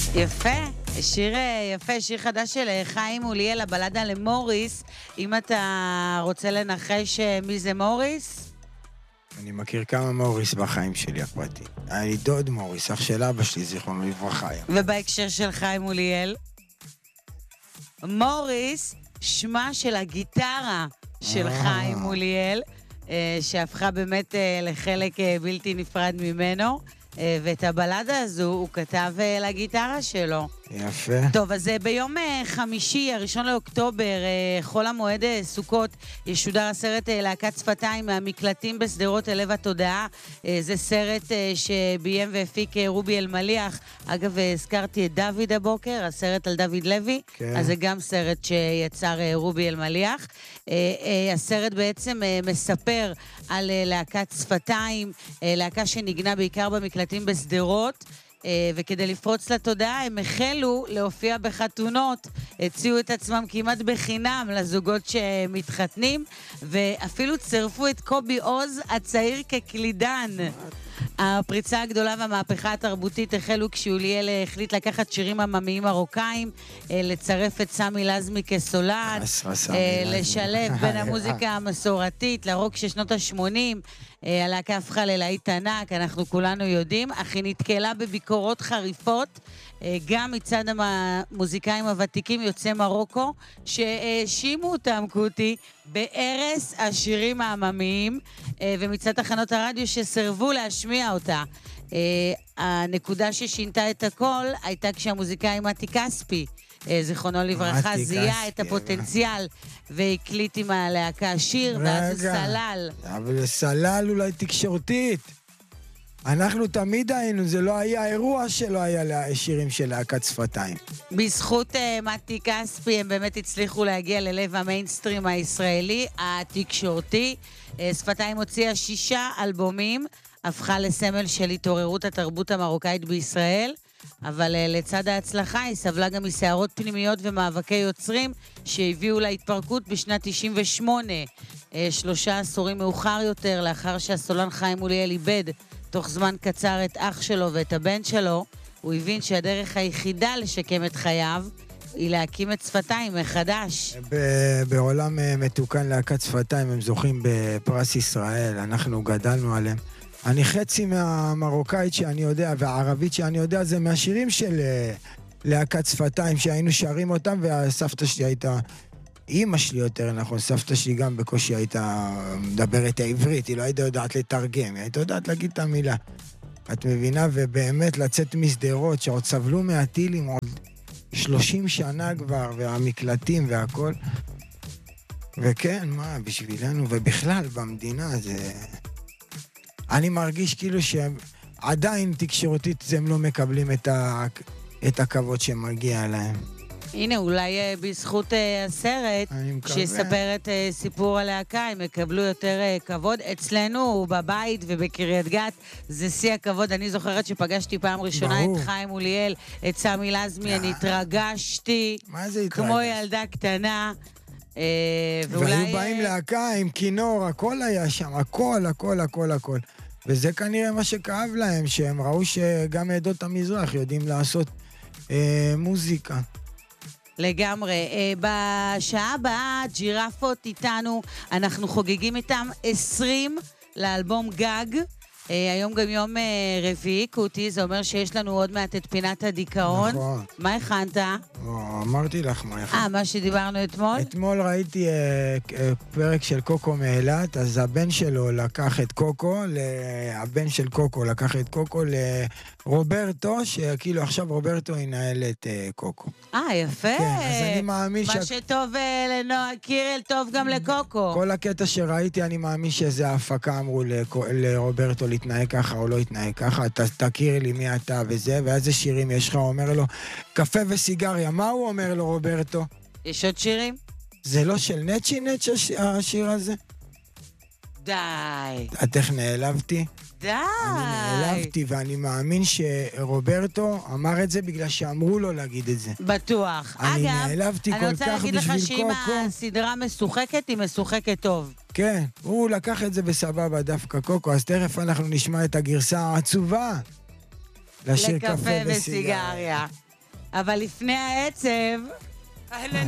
יפה, שיר יפה, שיר חדש של חיים מוליאל, הבלדה למוריס. אם אתה רוצה לנחש מי זה מוריס? אני מכיר כמה מוריס בחיים שלי הפרטי. היה לי דוד מוריס, אח של אבא שלי, זיכרונו לברכה. ובהקשר של חיים מוליאל? מוריס, שמה של הגיטרה של חיים מוליאל, שהפכה באמת לחלק בלתי נפרד ממנו. ואת הבלדה הזו הוא כתב לגיטרה שלו. יפה. טוב, אז ביום חמישי, 1 לאוקטובר, חול המועד סוכות, ישודר הסרט להקת שפתיים מהמקלטים בסדרות אל לב התודעה. זה סרט שביים והפיק רובי אלמליח. אגב, הזכרתי את דוד הבוקר, הסרט על דוד לוי. כן. אז זה גם סרט שיצר רובי אלמליח. הסרט בעצם מספר על להקת שפתיים, להקה שנגנה בעיקר במקלטים בסדרות. וכדי לפרוץ לתודעה הם החלו להופיע בחתונות, הציעו את עצמם כמעט בחינם לזוגות שמתחתנים, ואפילו צירפו את קובי עוז הצעיר כקלידן. הפריצה הגדולה והמהפכה התרבותית החלו כשיוליאל החליט לקחת שירים עממיים מרוקאים, לצרף את סמי לזמי כסולן, לשלב בין המוזיקה המסורתית לרוק של שנות ה-80. הלהקה הפכה ללהיט ענק, אנחנו כולנו יודעים, אך היא נתקלה בביקורות חריפות, גם מצד המוזיקאים הוותיקים יוצאי מרוקו, שהאשימו אותם, קוטי, בהרס השירים העממיים, ומצד תחנות הרדיו שסרבו להשמיע אותה. הנקודה ששינתה את הכל הייתה כשהמוזיקאי מתי כספי, זיכרונו לברכה, זיהה את הפוטנציאל והקליט עם הלהקה שיר, ואז הוא סלל. אבל סלל אולי תקשורתית. אנחנו תמיד היינו, זה לא היה אירוע שלא היה שירים של להקת שפתיים. בזכות מתי כספי הם באמת הצליחו להגיע ללב המיינסטרים הישראלי, התקשורתי. שפתיים הוציאה 6 אלבומים, הפכה לסמל של התעוררות התרבות המרוקאית בישראל, אבל לצד ההצלחה היא סבלה גם מסערות פנימיות ומאבקי יוצרים שהביאו להתפרקות בשנת 98, 3 עשורים מאוחר יותר, לאחר שהסולן חיים מוליאל איבד תוך זמן קצר את אח שלו ואת הבן שלו. הוא הבין שהדרך היחידה לשקם את חייו היא להקים את שפתיים מחדש. בעולם מתוקן להקת שפתיים הם זוכים בפרס ישראל, אנחנו גדלנו עליהם. אני חצי מהמרוקאית שאני יודע, והערבית שאני יודע, זה מהשירים של להקת שפתיים שהיינו שרים אותם, והסבתא שלי הייתה, אמא שלי יותר נכון, סבתא שלי גם בקושי הייתה מדברת העברית, היא לא הייתה יודעת לתרגם, היא הייתה יודעת להגיד את המילה. את מבינה? ובאמת לצאת מסדרות שעוד סבלו מהטילים, עוד 30 שנה כבר, והמקלטים והכל. וכן, מה, בשבילנו, ובכלל במדינה זה... אני מרגיש כאילו שעדיין תקשורתית הם לא מקבלים את הכבוד שמגיע להם. הנה, אולי בזכות הסרט שיספר את סיפור הלהקה, הם יקבלו יותר כבוד. אצלנו בבית ובקריית גת זה שיא הכבוד. אני זוכרת שפגשתי פעם ראשונה את חיים מוליאל, את סמי לזמי, אני התרגשתי כמו ילדה קטנה. והיו באים להקה עם כינור, הכל היה שם, הכל. וזה כנראה מה שכאב להם, שהם ראו שגם עדות המזרח יודעים לעשות מוזיקה. לגמרי. בשעה הבאה, ג'ירפות איתנו, אנחנו חוגגים איתם 20 לאלבום גג. היום גם יום רביעי, קוטי, זה אומר שיש לנו עוד מעט את פינת הדיכאון. נכון. מה הכנת? אמרתי לך מה הכנת. מה שדיברנו אתמול? אתמול ראיתי פרק של קוקו מאילת, אז הבן שלו לקח את קוקו, הבן של קוקו לקח את קוקו לרוברטו, שכאילו עכשיו רוברטו ינהל את קוקו. יפה. כן, אז אני מאמין מה שטוב לנועה קירל, טוב גם לקוקו. כל הקטע שראיתי, אני מאמין שזה ההפקה, אמרו לרוברטו להתנהג ככה או לא להתנהג ככה, תכיר לי מי אתה וזה, ואיזה שירים יש לך, הוא אומר לו, קפה וסיגריה, מה הוא אומר לו רוברטו? יש עוד שירים? זה לא של נצ'י נצ' השיר הזה? די. את איך נעלבתי? די. אני נעלבתי, ואני מאמין שרוברטו אמר את זה בגלל שאמרו לו להגיד את זה. בטוח. אני נעלבתי כל כך בשביל קוקו. אני רוצה להגיד לך שאם הסדרה משוחקת, היא משוחקת טוב. כן, הוא לקח את זה בסבבה דווקא קוקו, אז תכף אנחנו נשמע את הגרסה העצובה לשיר קפה וסיגריה. אבל לפני העצב... אהלן